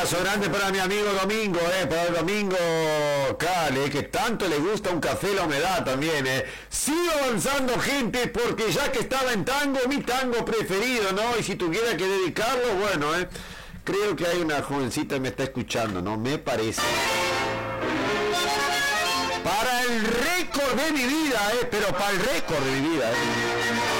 Abrazo grande para mi amigo Domingo, para el Domingo Cale, que tanto le gusta un café la humedad también, Sigo avanzando, gente, porque ya que estaba en tango, mi tango preferido, ¿no? Y si tuviera que dedicarlo, bueno, creo que hay una jovencita que me está escuchando, ¿no? Me parece. Para el récord de mi vida, pero para el récord de mi vida,